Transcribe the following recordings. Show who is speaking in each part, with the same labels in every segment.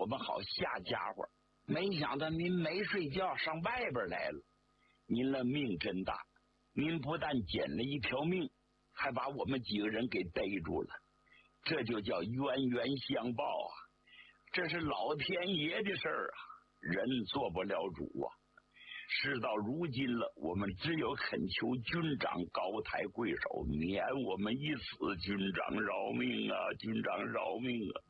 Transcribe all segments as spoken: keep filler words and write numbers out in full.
Speaker 1: 们好下家伙。没想到您没睡觉上外边来了，您的命真大，您不但捡了一条命，还把我们几个人给逮住了，这就叫冤冤相报啊！这是老天爷的事儿啊，人做不了主啊。事到如今了，我们只有恳求军长高抬贵手，免我们一死。军长饶命啊！军长饶命啊！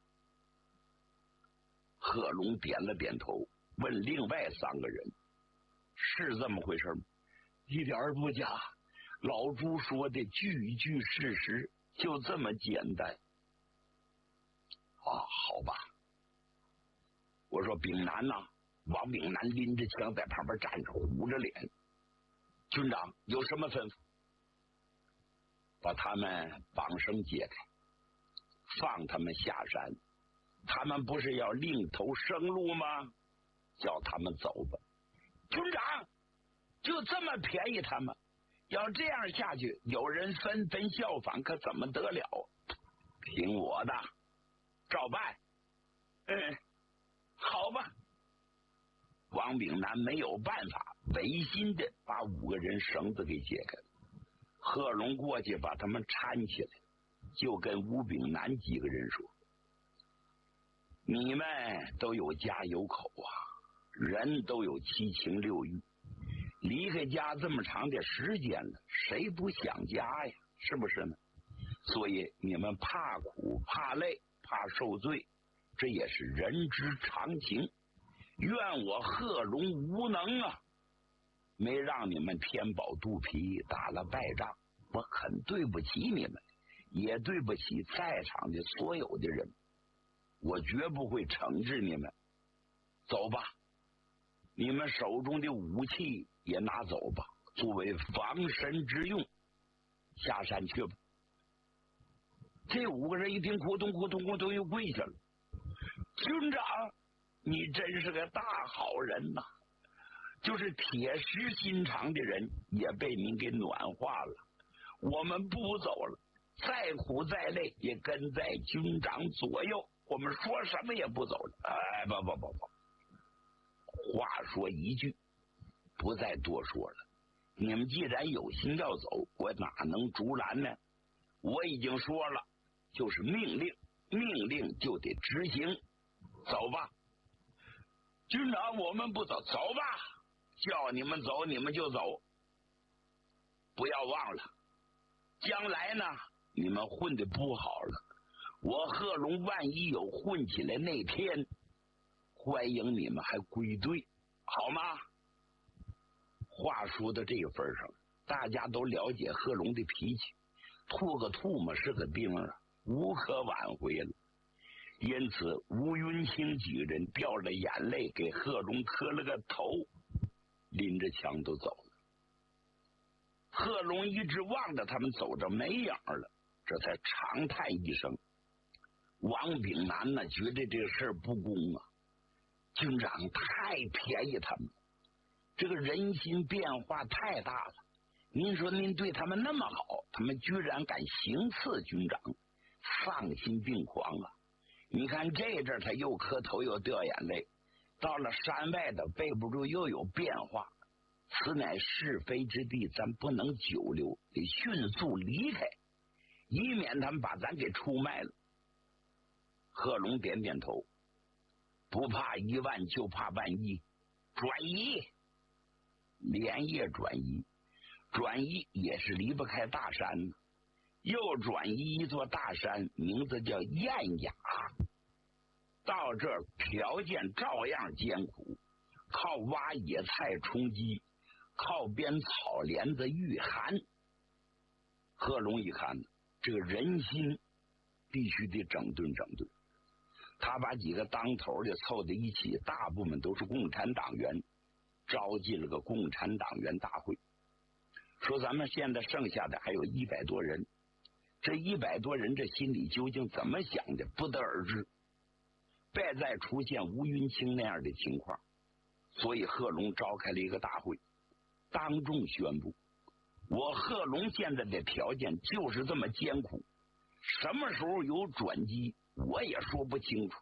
Speaker 1: 贺龙点了点头，问另外三个人：“是这么回事吗？”一点儿不假，老朱说的句句事实，就这么简单。啊，好吧。我说丙南呐、啊，王丙南拎着枪在旁边站着，捂着脸。军长有什么吩咐？把他们绑绳解开，放他们下山。他们不是要另投生路吗？叫他们走吧。军长，就这么便宜他们？要这样下去，有人纷纷效仿，可怎么得了？听我的，照办。嗯，好吧。王炳南没有办法，违心的把五个人绳子给解开了。贺龙过去把他们搀起来，就跟吴炳南几个人说：“你们都有家有口啊，人都有七情六欲，离开家这么长的时间了，谁不想家呀？是不是呢？所以你们怕苦、怕累、怕受罪，这也是人之常情。怨我贺龙无能啊，没让你们填饱肚皮，打了败仗，我很对不起你们，也对不起在场的所有的人。我绝不会惩治你们。走吧，你们手中的武器也拿走吧，作为防身之用。下山去吧。”这五个人一听，咕咚咕咚咕咚又跪下了。军长，你真是个大好人呐、啊！就是铁石心肠的人也被您给暖化了。我们不走了，再苦再累也跟在军长左右。我们说什么也不走了。哎，不不不不，话说一句，不再多说了。你们既然有心要走，我哪能阻拦呢？我已经说了，就是命令，命令就得执行。走吧，军长，我们不走，走吧，叫你们走你们就走。不要忘了，将来呢，你们混得不好了，我贺龙万一有混起来那天，欢迎你们还归队，好吗？话说到这个份上，大家都了解贺龙的脾气，吐个唾沫是个钉啊，无可挽回了。因此吴云清几个人掉着眼泪给贺龙磕了个头，拎着枪都走了。贺龙一直望着他们走着没影了，这才长叹一声。王炳南呢，觉得这个事儿不公啊，军长太便宜他们，这个人心变化太大了。您说您对他们那么好，他们居然敢行刺军长，丧心病狂啊！你看这阵他又磕头又掉眼泪，到了山外的背不住又有变化，此乃是非之地，咱不能久留，得迅速离开，以免他们把咱给出卖了。贺龙点点头，不怕一万就怕万一，转移，连夜转移，转移也是离不开大山呢。又转移一座大山，名字叫燕雅。到这儿条件照样艰苦，靠挖野菜充饥，靠编草帘子御寒。贺龙一看，这个人心必须得整顿整顿。他把几个当头的凑在一起，大部分都是共产党员，召集了个共产党员大会，说咱们现在剩下的还有一百多人，这一百多人这心里究竟怎么想的，不得而知。别再出现吴云清那样的情况，所以贺龙召开了一个大会，当众宣布，我贺龙现在的条件就是这么艰苦，什么时候有转机我也说不清楚，